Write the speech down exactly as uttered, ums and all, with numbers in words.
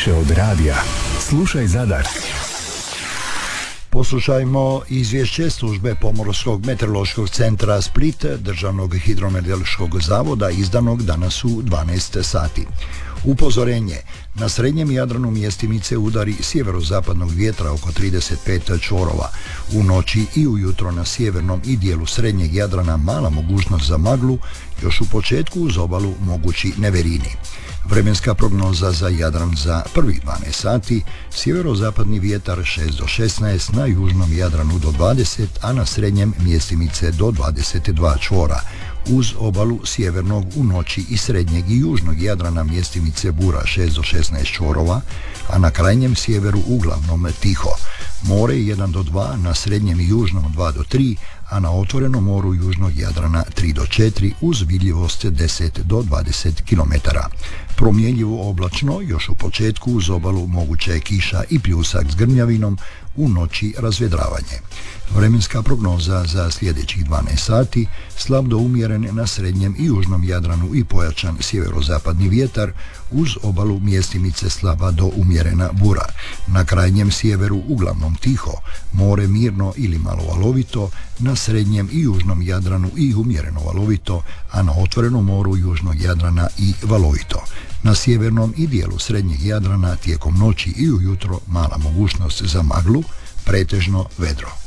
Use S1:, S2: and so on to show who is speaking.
S1: Više od radija. Slušaj Zadar.
S2: Poslušajmo izvješće službe Pomorskog meteorološkog centra Split, Državnog hidrometeorološkog zavoda, izdanog danas u dvanaest sati. Upozorenje: na srednjem Jadranu mjestimice udari sjeverozapadnog vjetra oko trideset pet čvorova. U noći i ujutro na sjevernom i dijelu srednjeg Jadrana mala mogućnost za maglu, još u početku uz obalu mogući neverini. Vremenska prognoza za Jadran za prvih dvanaest sati: sjeverozapadni vjetar šest do šesnaest, na južnom Jadranu do dvadeset, a na srednjem mjestimice do dvadeset dva čvora. Uz obalu sjevernog u noći i srednjeg i južnog Jadrana mjestimice bura šest do šesnaest čvorova, a na krajnjem sjeveru uglavnom tiho. More jedan do dva, na srednjem i južnom dva do tri, a na otvorenom moru južnog Jadrana tri do četiri uz vidljivost deset do dvadeset kilometara. Promjenjivo oblačno, još u početku uz obalu moguća je kiša i pljusak s grmljavinom, u noći razvedravanje. Vremenska prognoza za sljedećih dvanaest sati: slab do umjeren na srednjem i južnom Jadranu i pojačan sjeverozapadni vjetar, uz obalu mjestimice slaba do umjerena bura. Na krajnjem sjeveru uglavnom tiho, more mirno ili malo valovito, na srednjem i južnom Jadranu i umjereno valovito, a na otvorenom moru južnog Jadrana i valovito. Na sjevernom i dijelu srednjeg Jadrana tijekom noći i ujutro mala mogućnost za maglu, pretežno vedro.